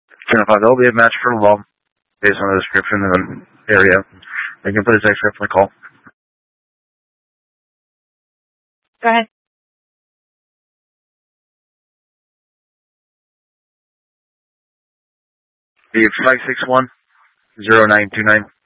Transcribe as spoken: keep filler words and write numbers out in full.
Identify they'll be a match for the law based on the description of the area. They can put a text for the call. Go ahead. Be five six one zero nine two nine.